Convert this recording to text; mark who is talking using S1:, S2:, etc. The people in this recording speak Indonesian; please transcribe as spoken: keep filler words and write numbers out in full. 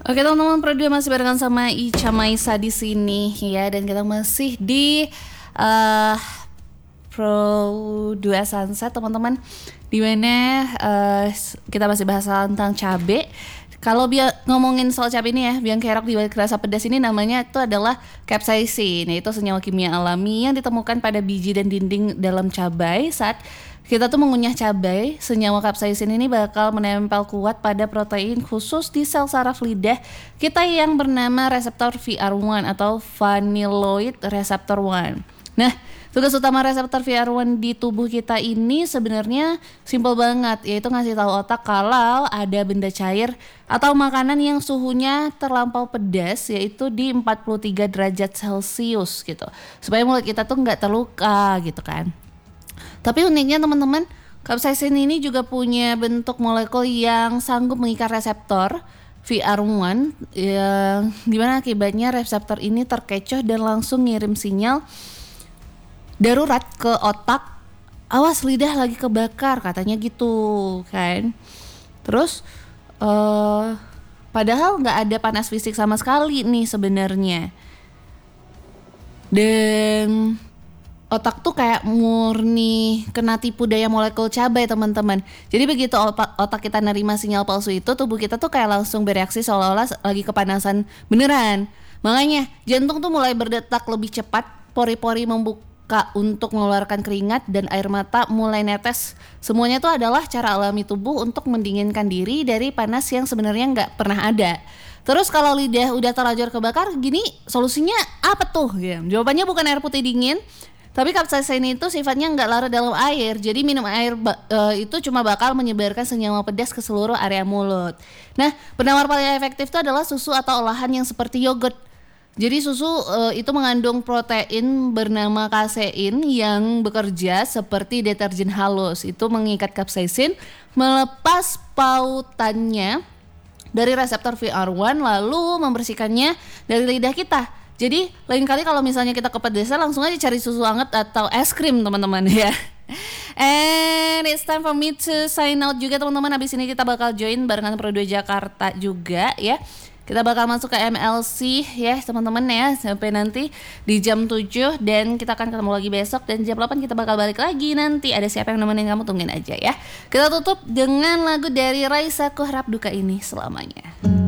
S1: Oke teman-teman, Pro dua masih barengan sama Ica Maisa di sini ya, dan kita masih di uh, Pro dua Sunset teman-teman, dimana uh, kita masih bahas tentang cabe. Kalau biar ngomongin soal cabai ini ya, yang kerok di balik rasa pedas ini namanya itu adalah capsaicin, yaitu senyawa kimia alami yang ditemukan pada biji dan dinding dalam cabai. Saat kita tuh mengunyah cabai, senyawa capsaicin ini bakal menempel kuat pada protein khusus di sel saraf lidah kita yang bernama reseptor V R satu atau vanilloid receptor satu. Nah, tugas utama reseptor V R satu di tubuh kita ini sebenarnya simpel banget, yaitu ngasih tahu otak kalau ada benda cair atau makanan yang suhunya terlampau pedas, yaitu di empat puluh tiga derajat Celcius gitu, supaya mulut kita tuh nggak terluka gitu kan. Tapi uniknya teman-teman, capsaicin ini juga punya bentuk molekul yang sanggup mengikat reseptor V R satu, yang dimana akibatnya reseptor ini terkecoh dan langsung ngirim sinyal darurat ke otak, awas lidah lagi kebakar katanya gitu kan. Terus uh, padahal nggak ada panas fisik sama sekali nih sebenarnya, dan otak tuh kayak murni kena tipu daya molekul cabai teman-teman. Jadi begitu otak kita nerima sinyal palsu itu, tubuh kita tuh kayak langsung bereaksi seolah-olah lagi kepanasan beneran. Makanya jantung tuh mulai berdetak lebih cepat, pori-pori membuka untuk mengeluarkan keringat, dan air mata mulai netes. Semuanya tuh adalah cara alami tubuh untuk mendinginkan diri dari panas yang sebenarnya nggak pernah ada. Terus kalau lidah udah terlanjur kebakar gini, solusinya apa tuh? Ya, jawabannya bukan air putih dingin, tapi capsaicin itu sifatnya nggak larut dalam air. Jadi minum air uh, itu cuma bakal menyebarkan senyawa pedas ke seluruh area mulut. Nah, penawar paling efektif itu adalah susu atau olahan yang seperti yogurt. Jadi susu uh, itu mengandung protein bernama kasein yang bekerja seperti deterjen halus. Itu mengikat capsaicin, melepas pautannya dari reseptor V R satu lalu membersihkannya dari lidah kita. Jadi lain kali kalau misalnya kita kepedesan, langsung aja cari susu hangat atau es krim teman-teman ya. And it's time for me to sign out juga teman-teman. Habis ini kita bakal join barengan Pro dua Jakarta juga ya. Kita bakal masuk ke M L C ya teman-teman ya, sampai nanti di jam tujuh, dan kita akan ketemu lagi besok, dan jam delapan kita bakal balik lagi. Nanti ada siapa yang nemenin kamu, tungguin aja ya. Kita tutup dengan lagu dari Raisa, Ku Harap Duka Ini Selamanya.